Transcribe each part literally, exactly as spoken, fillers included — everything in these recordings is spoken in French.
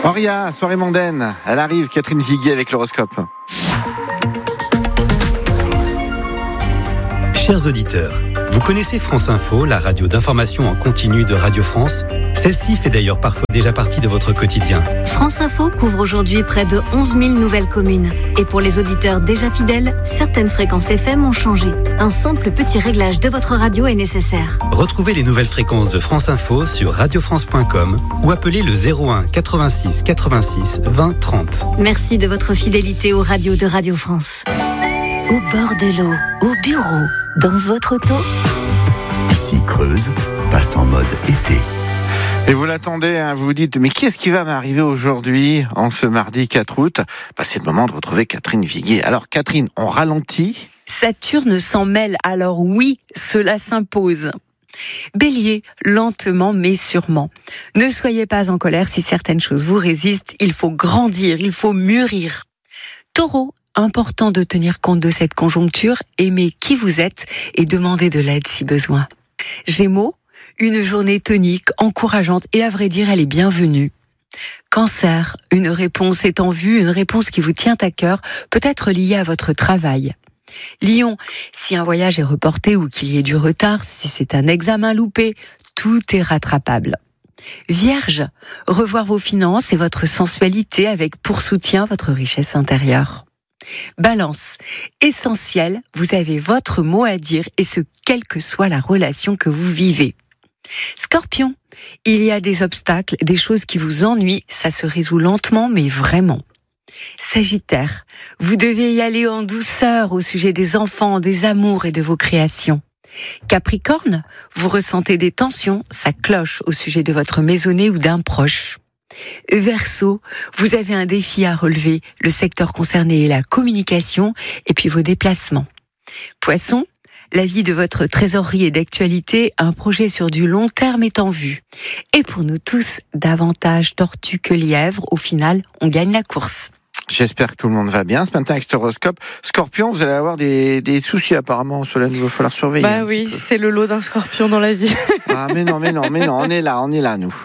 Auria, soirée mondaine. Elle arrive, Catherine Viguier avec l'horoscope. Chers auditeurs, vous connaissez France Info, la radio d'information en continu de Radio France? Celle-ci fait d'ailleurs parfois déjà partie de votre quotidien. France Info couvre aujourd'hui près de onze mille nouvelles communes. Et pour les auditeurs déjà fidèles, certaines fréquences F M ont changé. Un simple petit réglage de votre radio est nécessaire. Retrouvez les nouvelles fréquences de France Info sur radio france point com ou appelez le zéro un quatre-vingt-six quatre-vingt-six vingt trente. Merci de votre fidélité aux radios de Radio France. Au bord de l'eau, au bureau, dans votre auto. Ici Creuse passe en mode été. Et vous l'attendez, hein, vous vous dites, mais qu'est-ce qui va m'arriver aujourd'hui, en ce mardi quatre août? Bah, c'est le moment de retrouver Catherine Viguier. Alors Catherine, on ralentit? Saturne s'en mêle, alors oui, cela s'impose. Bélier, lentement mais sûrement. Ne soyez pas en colère si certaines choses vous résistent, il faut grandir, il faut mûrir. Taureau, important de tenir compte de cette conjoncture, aimez qui vous êtes et demandez de l'aide si besoin. Gémeaux, une journée tonique, encourageante et à vrai dire, elle est bienvenue. Cancer, une réponse est en vue, une réponse qui vous tient à cœur, peut-être liée à votre travail. Lion, si un voyage est reporté ou qu'il y ait du retard, si c'est un examen loupé, tout est rattrapable. Vierge, revoir vos finances et votre sensualité avec pour soutien votre richesse intérieure. Balance, essentiel, vous avez votre mot à dire et ce, quelle que soit la relation que vous vivez. Scorpion, il y a des obstacles, des choses qui vous ennuient, ça se résout lentement mais vraiment. Sagittaire, vous devez y aller en douceur au sujet des enfants, des amours et de vos créations. Capricorne, vous ressentez des tensions, ça cloche au sujet de votre maisonnée ou d'un proche. Verseau, vous avez un défi à relever, le secteur concerné est la communication et puis vos déplacements. Poisson, la vie de votre trésorerie est d'actualité, un projet sur du long terme est en vue. Et pour nous tous, davantage tortue que lièvre, au final, on gagne la course. J'espère que tout le monde va bien. Ce matin avec cet horoscope, Scorpion, vous allez avoir des, des soucis apparemment, Solène, il va falloir surveiller. Bah oui, c'est le lot d'un scorpion dans la vie. Ah mais non, mais non, mais non, on est là, on est là nous.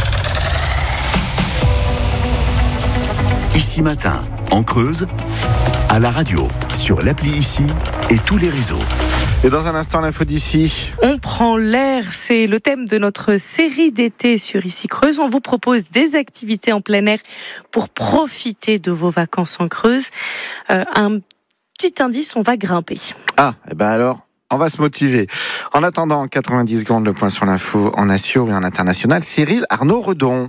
Ici Matin, en Creuse, à la radio, sur l'appli Ici et tous les réseaux. Et dans un instant, l'info d'ici. On prend l'air, c'est le thème de notre série d'été sur Ici Creuse. On vous propose des activités en plein air pour profiter de vos vacances en Creuse. Euh, un petit indice, on va grimper. Ah, et ben alors, on va se motiver. En attendant, quatre-vingt-dix secondes, le point sur l'info en national et en international. Cyril Arnaud Redon.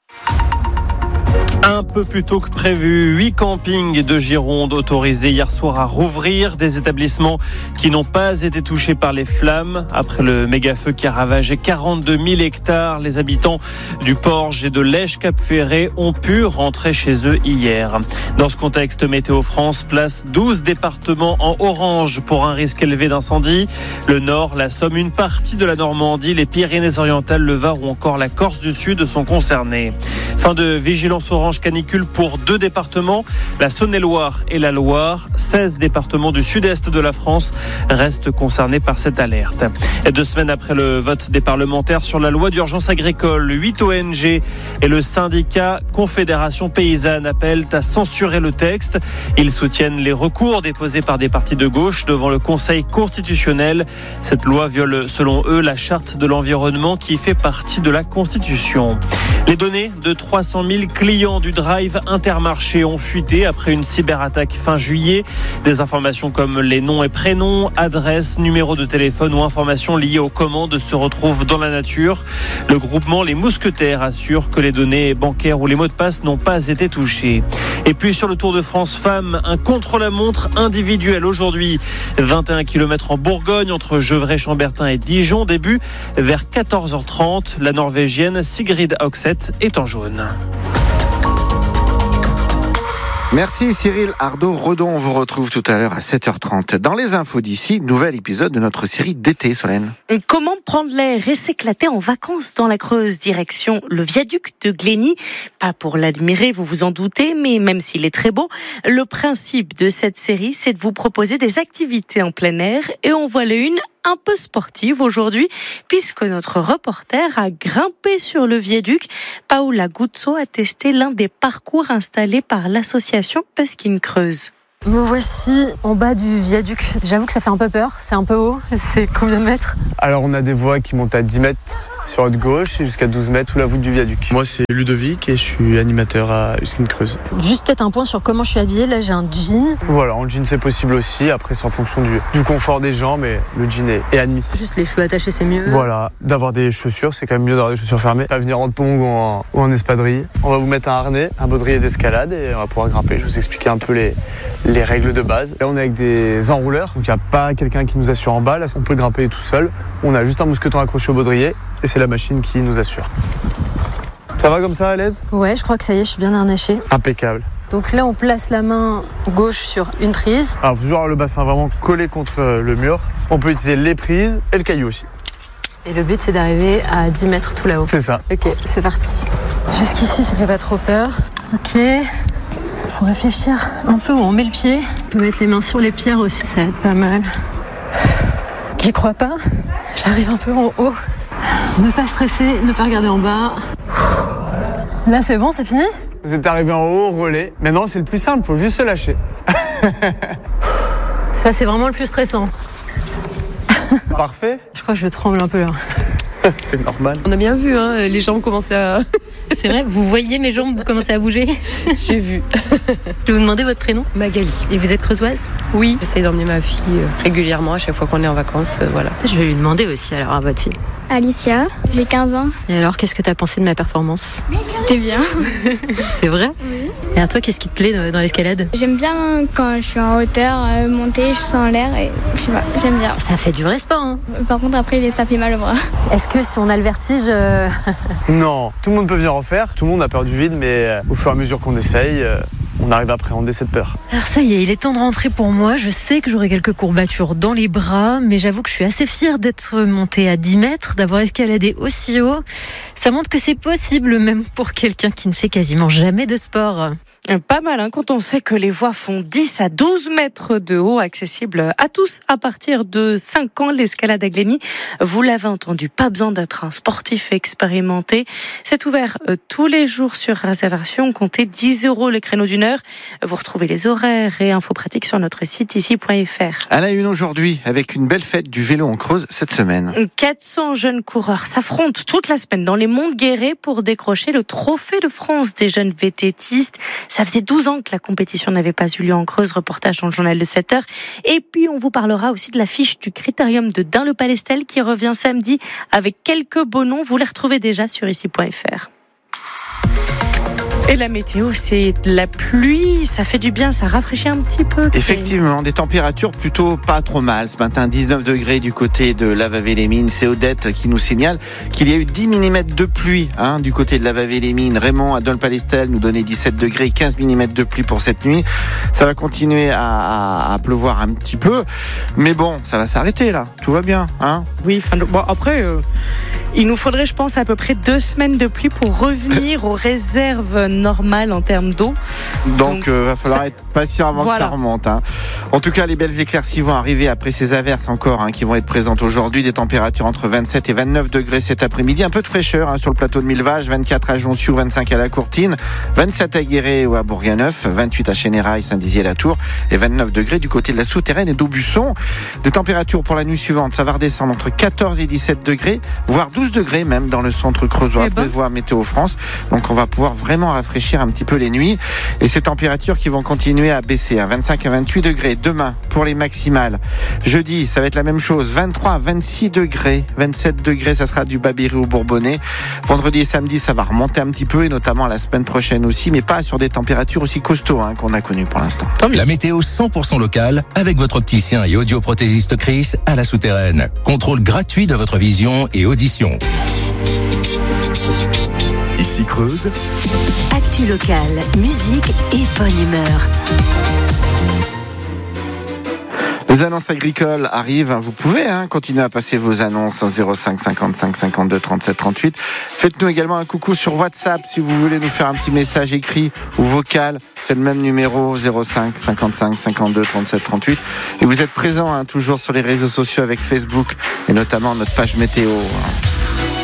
Un peu plus tôt que prévu, huit campings de Gironde autorisés hier soir à rouvrir, des établissements qui n'ont pas été touchés par les flammes. Après le méga-feu qui a ravagé quarante-deux mille hectares, les habitants du Porge et de Lège-Cap-Ferré ont pu rentrer chez eux hier. Dans ce contexte, Météo France place douze départements en orange pour un risque élevé d'incendie. Le Nord, la Somme, une partie de la Normandie, les Pyrénées-Orientales, le Var ou encore la Corse du Sud sont concernés. Fin de vigilance orange canicule pour deux départements, la Saône-et-Loire et la Loire. seize départements du sud-est de la France restent concernés par cette alerte. Et deux semaines après le vote des parlementaires sur la loi d'urgence agricole, huit O N G et le syndicat Confédération Paysanne appellent à censurer le texte. Ils soutiennent les recours déposés par des partis de gauche devant le Conseil constitutionnel. Cette loi viole, selon eux, la charte de l'environnement qui fait partie de la Constitution. Les données de trois cent mille clients du Drive Intermarché ont fuité après une cyberattaque fin juillet. Des informations comme les noms et prénoms, adresses, numéros de téléphone ou informations liées aux commandes se retrouvent dans la nature. Le groupement Les Mousquetaires assure que les données bancaires ou les mots de passe n'ont pas été touchés. Et puis sur le Tour de France Femmes, un contre-la-montre individuel aujourd'hui. vingt et un kilomètres en Bourgogne entre Gevrey-Chambertin et Dijon. Début vers quatorze heures trente. La Norvégienne Sigrid Hogseth est en jaune. Merci Cyril Arnaud Redon, on vous retrouve tout à l'heure à sept heures trente. Dans les infos d'ici, nouvel épisode de notre série d'été, Solène. Comment prendre l'air et s'éclater en vacances dans la Creuse, direction le viaduc de Glény. Pas pour l'admirer, vous vous en doutez, mais même s'il est très beau, le principe de cette série, c'est de vous proposer des activités en plein air et en voilà une un peu sportive aujourd'hui, puisque notre reporter a grimpé sur le viaduc. Paola Guzzo a testé l'un des parcours installés par l'association Euskin Creuse. Me voici en bas du viaduc. J'avoue que ça fait un peu peur, c'est un peu haut. C'est combien de mètres ? Alors on a des voies qui montent à dix mètres sur votre gauche et jusqu'à douze mètres sous la voûte du viaduc. Moi c'est Ludovic et je suis animateur à Euskin Creuse. Juste peut-être un point sur comment je suis habillée. Là j'ai un jean. Voilà, en jean c'est possible aussi. Après c'est en fonction du, du confort des gens, mais le jean est, est admis. Juste les cheveux attachés c'est mieux. Voilà, d'avoir des chaussures, c'est quand même mieux d'avoir des chaussures fermées. Pas venir en tongs ou en, ou en espadrille. On va vous mettre un harnais, un baudrier d'escalade et on va pouvoir grimper. Je vais vous expliquer un peu les, les règles de base. Là on est avec des enrouleurs, donc il n'y a pas quelqu'un qui nous assure en bas. Là on peut grimper tout seul. On a juste un mousqueton accroché au baudrier et c'est la machine qui nous assure. Ça va comme ça, à l'aise ? Ouais, je crois que ça y est, je suis bien harnachée. Impeccable. Donc là, on place la main gauche sur une prise. Alors, toujours avoir le bassin vraiment collé contre le mur. On peut utiliser les prises et le caillou aussi. Et le but, c'est d'arriver à dix mètres tout là-haut. C'est ça. Ok, c'est parti. Jusqu'ici, ça fait pas trop peur. Ok. Faut réfléchir un peu où on met le pied. On peut mettre les mains sur les pierres aussi, ça va être pas mal. J'y crois pas. J'arrive un peu en haut. Ne pas stresser, ne pas regarder en bas. Là, c'est bon, c'est fini ? Vous êtes arrivé en haut, relais. Maintenant, c'est le plus simple, faut juste se lâcher. Ça, c'est vraiment le plus stressant. Parfait. Je crois que je tremble un peu là. C'est normal. On a bien vu, hein, les jambes commençaient à... C'est vrai, vous voyez mes jambes, vous commencez à bouger ? J'ai vu. Je vais vous demander votre prénom ? Magali. Et vous êtes creusoise ? Oui, j'essaie d'emmener ma fille régulièrement à chaque fois qu'on est en vacances, euh, voilà. Je vais lui demander aussi alors à votre fille. Alicia, j'ai quinze ans. Et alors, qu'est-ce que tu as pensé de ma performance ? C'était bien. C'est vrai ? Oui. Et à toi, qu'est-ce qui te plaît dans l'escalade ? J'aime bien quand je suis en hauteur, euh, monter, je sens l'air et je sais pas, j'aime bien. Ça fait du vrai sport, hein ? Par contre, après, ça fait mal au bras. Est-ce que si on a le vertige... Euh... Non, tout le monde peut venir en faire. Tout le monde a peur du vide, mais euh, au fur et à mesure qu'on essaye... Euh... on arrive à appréhender cette peur. Alors ça y est, il est temps de rentrer pour moi. Je sais que j'aurai quelques courbatures dans les bras, mais j'avoue que je suis assez fière d'être montée à dix mètres, d'avoir escaladé aussi haut. Ça montre que c'est possible, même pour quelqu'un qui ne fait quasiment jamais de sport. Pas mal, hein, quand on sait que les voies font dix à douze mètres de haut, accessible à tous à partir de cinq ans. L'escalade à Glémy, vous l'avez entendu, pas besoin d'être un sportif expérimenté. C'est ouvert euh, tous les jours sur réservation. Comptez dix euros le créneau d'une heure. Vous retrouvez les horaires et infos pratiques sur notre site ici point f r. À la une aujourd'hui, avec une belle fête du vélo en Creuse cette semaine. quatre cents jeunes coureurs s'affrontent toute la semaine dans les monts de Guéret pour décrocher le trophée de France des jeunes vététistes. Ça faisait douze ans que la compétition n'avait pas eu lieu en Creuse. Reportage dans le journal de sept heures. Et puis, on vous parlera aussi de l'affiche du Critérium de Dun-le-Palestel qui revient samedi avec quelques beaux noms. Vous les retrouvez déjà sur ici point f r. Et la météo, c'est de la pluie, ça fait du bien, ça rafraîchit un petit peu. Effectivement, des températures plutôt pas trop mal. Ce matin, dix-neuf degrés du côté de Lavavé-les-Mines. C'est Odette qui nous signale qu'il y a eu dix millimètres de pluie hein, du côté de Lavavé-les-Mines. Raymond à Dun-le-Palestel nous donnait dix-sept degrés, quinze millimètres de pluie pour cette nuit. Ça va continuer à, à, à pleuvoir un petit peu, mais bon, ça va s'arrêter là. Tout va bien, hein ? Oui, fin de... bon, après... Euh... Il nous faudrait, je pense, à peu près deux semaines de pluie pour revenir aux réserves normales en termes d'eau. Donc, Donc euh, va falloir ça... être patient avant voilà. que ça remonte. Hein. En tout cas, les belles éclaircies vont arriver après ces averses encore hein, qui vont être présentes aujourd'hui. Des températures entre vingt-sept et vingt-neuf degrés cet après-midi. Un peu de fraîcheur hein, sur le plateau de Millevaches. vingt-quatre à Jonsiou, vingt-cinq à La Courtine, vingt-sept à Guéret ou à Bourganeuf, vingt-huit à Chénérail, Saint-Dizier-la-Tour et vingt-neuf degrés du côté de la Souterraine et d'Aubusson. Des températures pour la nuit suivante, ça va redescendre entre quatorze et dix-sept degrés, voire douze degrés même dans le centre creusois, ben. prévoit Météo France. Donc on va pouvoir vraiment rafraîchir un petit peu les nuits. Et ces températures qui vont continuer à baisser à vingt-cinq à vingt-huit degrés demain pour les maximales. Jeudi, ça va être la même chose, vingt-trois à vingt-six degrés, vingt-sept degrés, ça sera du Babéry au Bourbonnais. Vendredi et samedi, ça va remonter un petit peu et notamment la semaine prochaine aussi, mais pas sur des températures aussi costauds hein, qu'on a connues pour l'instant. La météo cent pour cent locale avec votre opticien et audioprothésiste Chris à la Souterraine. Contrôle gratuit de votre vision et audition. Ici Creuse. Actu locale, musique et bonne humeur. Les annonces agricoles arrivent. Vous pouvez hein, continuer à passer vos annonces en zéro cinq cinquante-cinq cinquante-deux trente-sept trente-huit. Faites-nous également un coucou sur WhatsApp si vous voulez nous faire un petit message écrit ou vocal. C'est le même numéro zéro cinq cinquante-cinq cinquante-deux trente-sept trente-huit. Et vous êtes présents hein, toujours sur les réseaux sociaux avec Facebook et notamment notre page météo. Hein.